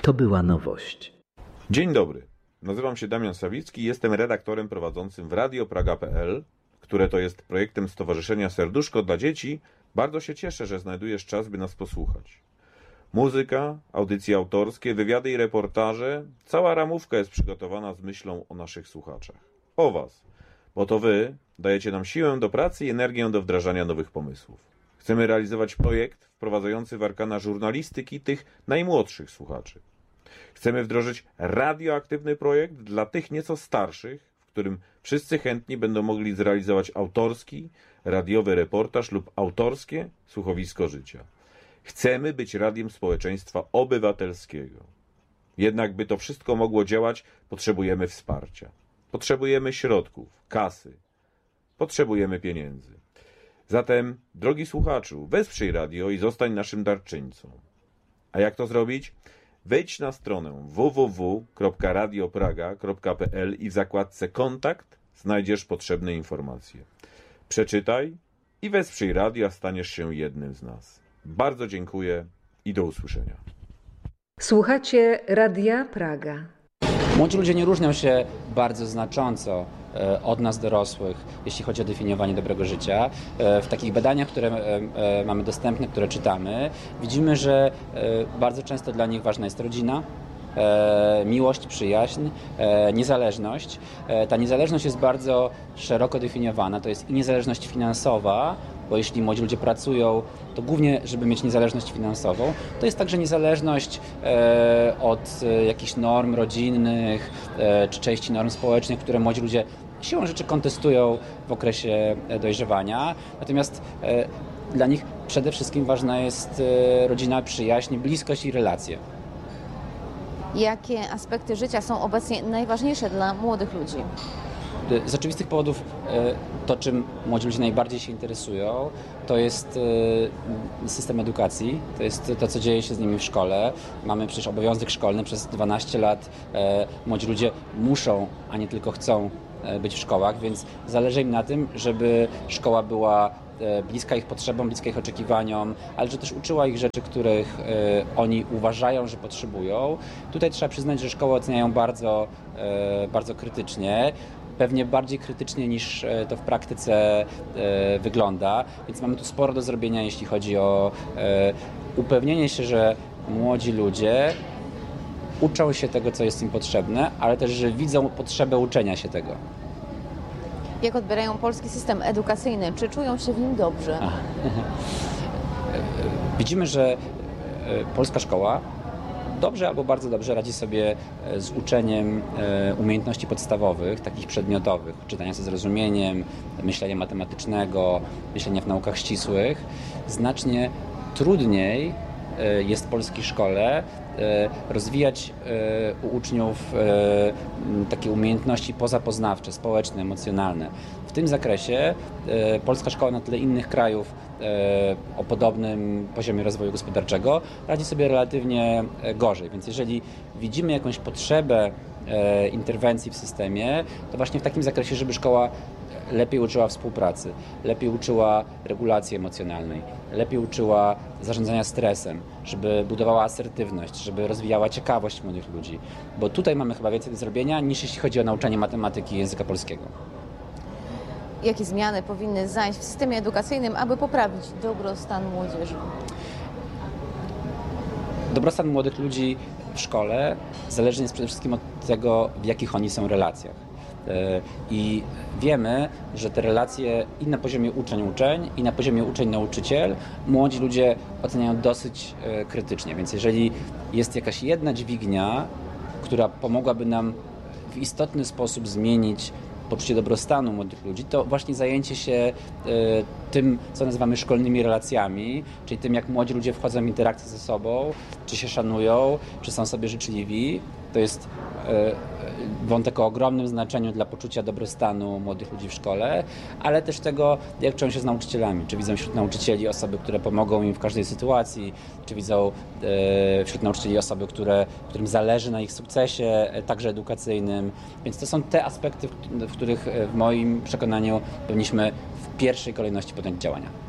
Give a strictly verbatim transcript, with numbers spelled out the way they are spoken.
To była nowość. Dzień dobry. Nazywam się Damian Sawicki i jestem redaktorem prowadzącym w radio praga kropka p l, które to jest projektem Stowarzyszenia Serduszko dla Dzieci. Bardzo się cieszę, że znajdujesz czas, by nas posłuchać. Muzyka, audycje autorskie, wywiady i reportaże, cała ramówka jest przygotowana z myślą o naszych słuchaczach. O was, bo to wy dajecie nam siłę do pracy i energię do wdrażania nowych pomysłów. Chcemy realizować projekt wprowadzający w arkana żurnalistyki tych najmłodszych słuchaczy. Chcemy wdrożyć radioaktywny projekt dla tych nieco starszych, w którym wszyscy chętni będą mogli zrealizować autorski, radiowy reportaż lub autorskie słuchowisko życia. Chcemy być radiem społeczeństwa obywatelskiego. Jednak by to wszystko mogło działać, potrzebujemy wsparcia. Potrzebujemy środków, kasy. Potrzebujemy pieniędzy. Zatem, drogi słuchaczu, wesprzyj radio i zostań naszym darczyńcą. A jak to zrobić? Wejdź na stronę w w w kropka radio praga kropka p l i w zakładce Kontakt znajdziesz potrzebne informacje. Przeczytaj i wesprzyj radio, a staniesz się jednym z nas. Bardzo dziękuję i do usłyszenia. Słuchacie Radia Praga. Młodzi ludzie nie różnią się bardzo znacząco od nas dorosłych, jeśli chodzi o definiowanie dobrego życia. W takich badaniach, które mamy dostępne, które czytamy, widzimy, że bardzo często dla nich ważna jest rodzina, miłość, przyjaźń, niezależność. Ta niezależność jest bardzo szeroko definiowana. To jest i niezależność finansowa, bo jeśli młodzi ludzie pracują, to głównie, żeby mieć niezależność finansową. To jest także niezależność od jakichś norm rodzinnych czy części norm społecznych, które młodzi ludzie siłą rzeczy kontestują w okresie dojrzewania. Natomiast dla nich przede wszystkim ważna jest rodzina, przyjaźń, bliskość i relacje. Jakie aspekty życia są obecnie najważniejsze dla młodych ludzi? Z oczywistych powodów to, czym młodzi ludzie najbardziej się interesują, to jest system edukacji, to jest to, co dzieje się z nimi w szkole. Mamy przecież obowiązek szkolny, przez dwanaście lat młodzi ludzie muszą, a nie tylko chcą być w szkołach, więc zależy im na tym, żeby szkoła była bliska ich potrzebom, bliska ich oczekiwaniom, ale że też uczyła ich rzeczy, których oni uważają, że potrzebują. Tutaj trzeba przyznać, że szkoły oceniają bardzo, bardzo krytycznie. Pewnie bardziej krytycznie niż to w praktyce wygląda, więc mamy tu sporo do zrobienia, jeśli chodzi o upewnienie się, że młodzi ludzie uczą się tego, co jest im potrzebne, ale też, że widzą potrzebę uczenia się tego. Jak odbierają polski system edukacyjny? Czy czują się w nim dobrze? Widzimy, że polska szkoła dobrze albo bardzo dobrze radzi sobie z uczeniem umiejętności podstawowych, takich przedmiotowych, czytania ze zrozumieniem, myślenia matematycznego, myślenia w naukach ścisłych. Znacznie trudniej jest w polskiej szkole rozwijać u uczniów takie umiejętności pozapoznawcze, społeczne, emocjonalne. W tym zakresie polska szkoła na tle innych krajów o podobnym poziomie rozwoju gospodarczego radzi sobie relatywnie gorzej. Więc jeżeli widzimy jakąś potrzebę interwencji w systemie, to właśnie w takim zakresie, żeby szkoła lepiej uczyła współpracy, lepiej uczyła regulacji emocjonalnej, lepiej uczyła zarządzania stresem, żeby budowała asertywność, żeby rozwijała ciekawość młodych ludzi. Bo tutaj mamy chyba więcej do zrobienia niż jeśli chodzi o nauczanie matematyki i języka polskiego. Jakie zmiany powinny zajść w systemie edukacyjnym, aby poprawić dobrostan młodzieży? Dobrostan młodych ludzi w szkole zależny jest przede wszystkim od tego, w jakich oni są relacjach. I wiemy, że te relacje i na poziomie uczeń-uczeń, i na poziomie uczeń-nauczyciel młodzi ludzie oceniają dosyć krytycznie. Więc jeżeli jest jakaś jedna dźwignia, która pomogłaby nam w istotny sposób zmienić poczucie dobrostanu młodych ludzi, to właśnie zajęcie się y, tym, co nazywamy szkolnymi relacjami, czyli tym, jak młodzi ludzie wchodzą w interakcję ze sobą, czy się szanują, czy są sobie życzliwi. To jest y, wątek o ogromnym znaczeniu dla poczucia dobrostanu młodych ludzi w szkole, ale też tego, jak czują się z nauczycielami. Czy widzą wśród nauczycieli osoby, które pomogą im w każdej sytuacji, czy widzą y, wśród nauczycieli osoby, które, którym zależy na ich sukcesie, y, także edukacyjnym. Więc to są te aspekty, w, w których w moim przekonaniu powinniśmy w pierwszej kolejności podjąć działania.